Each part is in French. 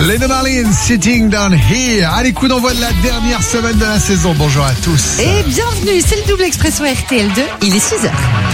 Les Marlins, Sitting Down Here. Allez, coup d'envoi de la dernière semaine de la saison. Bonjour à tous. Et bienvenue, c'est le double expresso RTL2. Il est 6h.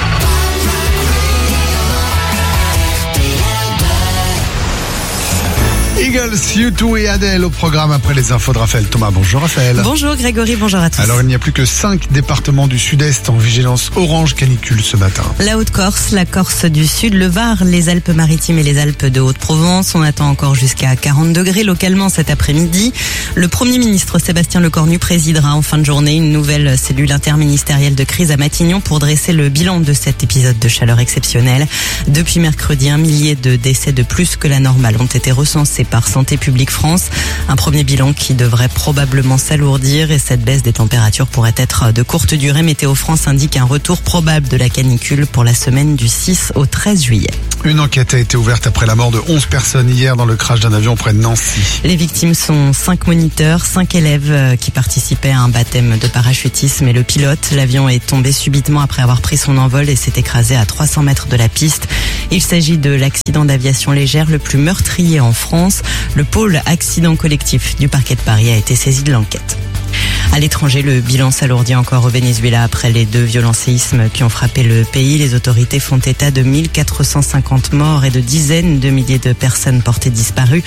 Eagles, U2 et Adele au programme après les infos de Raphaël Thomas. Bonjour Raphaël. Bonjour Grégory, bonjour à tous. Alors il n'y a plus que 5 départements du sud-est en vigilance orange canicule ce matin. La Haute-Corse, la Corse du Sud, le Var, les Alpes-Maritimes et les Alpes de Haute-Provence. On attend encore jusqu'à 40 degrés localement cet après-midi. Le Premier ministre Sébastien Lecornu présidera en fin de journée une nouvelle cellule interministérielle de crise à Matignon pour dresser le bilan de cet épisode de chaleur exceptionnelle. Depuis mercredi, 1 millier de décès de plus que la normale ont été recensés par Santé publique France. Un premier bilan qui devrait probablement s'alourdir et cette baisse des températures pourrait être de courte durée. Météo France indique un retour probable de la canicule pour la semaine du 6 au 13 juillet. Une enquête a été ouverte après la mort de 11 personnes hier dans le crash d'un avion près de Nancy. Les victimes sont 5 moniteurs, 5 élèves qui participaient à un baptême de parachutisme et le pilote. L'avion est tombé subitement après avoir pris son envol et s'est écrasé à 300 mètres de la piste. Il s'agit de l'accident d'aviation légère le plus meurtrier en France. Le pôle accident collectif du parquet de Paris a été saisi de l'enquête. À l'étranger, le bilan s'alourdit encore au Venezuela après les 2 violents séismes qui ont frappé le pays. Les autorités font état de 1450 morts et de dizaines de milliers de personnes portées disparues.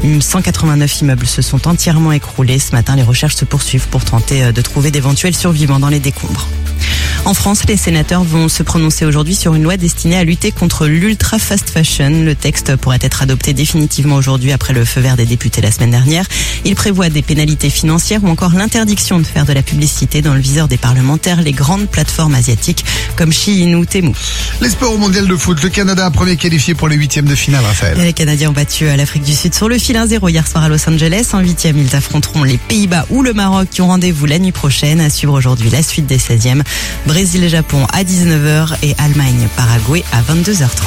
189 immeubles se sont entièrement écroulés. Ce matin, les recherches se poursuivent pour tenter de trouver d'éventuels survivants dans les décombres. En France, les sénateurs vont se prononcer aujourd'hui sur une loi destinée à lutter contre l'ultra fast fashion. Le texte pourrait être adopté définitivement aujourd'hui après le feu vert des députés la semaine dernière. Il prévoit des pénalités financières ou encore l'interdiction de faire de la publicité dans le viseur des parlementaires, les grandes plateformes asiatiques comme Shein ou Temu. Les sports au mondial de foot, le Canada a premier qualifié pour les 8e de finale, Raphaël. Les Canadiens ont battu l'Afrique du Sud sur le fil 1-0 hier soir à Los Angeles. En 8e, ils affronteront les Pays-Bas ou le Maroc qui ont rendez-vous la nuit prochaine. À suivre aujourd'hui la suite des 16e. Brésil et Japon à 19h et Allemagne-Paraguay à 22h30.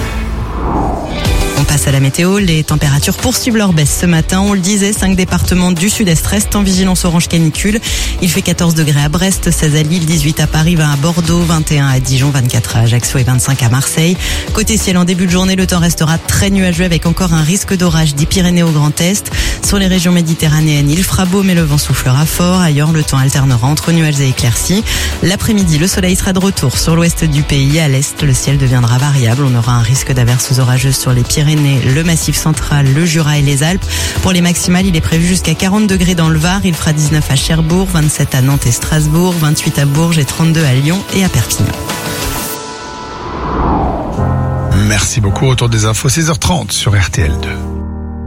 On passe à la météo. Les températures poursuivent leur baisse ce matin. On le disait, 5 départements du sud-est restent en vigilance orange canicule. Il fait 14 degrés à Brest, 16 à Lille, 18 à Paris, 20 à Bordeaux, 21 à Dijon, 24 à Ajaccio et 25 à Marseille. Côté ciel, en début de journée, le temps restera très nuageux avec encore un risque d'orage des Pyrénées au Grand Est. Sur les régions méditerranéennes, il fera beau mais le vent soufflera fort. Ailleurs, le temps alternera entre nuages et éclaircies. L'après-midi, le soleil sera de retour sur l'ouest du pays. À l'est, le ciel deviendra variable. On aura un risque d'averses orageuses sur les Pyrénées, le Massif central, le Jura et les Alpes. Pour les maximales, il est prévu jusqu'à 40 degrés dans le Var. Il fera 19 à Cherbourg, 27 à Nantes et Strasbourg, 28 à Bourges et 32 à Lyon et à Perpignan. Merci beaucoup. Retour des infos 6h30 sur RTL2.